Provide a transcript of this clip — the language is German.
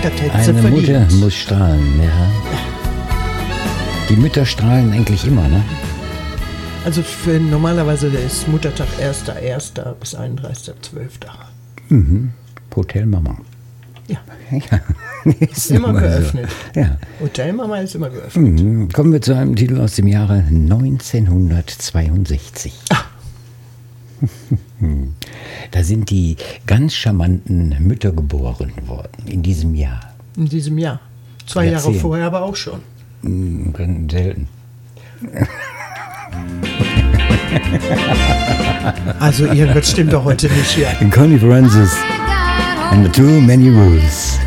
Das hätte sie Eine verdient. Mutter muss strahlen, ja. Die Mütter strahlen eigentlich immer, ne? Also normalerweise ist Muttertag 1.1. bis 31.12. Hotel Mama. Ja, Ja. ist immer geöffnet. So. Ja. Hotel Mama ist immer geöffnet. Kommen wir zu einem Titel aus dem Jahre 1962. Da sind die ganz charmanten Mütter geboren worden in diesem Jahr. In diesem Jahr. 2 Jahre Jahrzehnt. vorher aber auch schon. Selten. Also irgendwas stimmt doch heute nicht hier. Connie Francis and the Too Many Rules.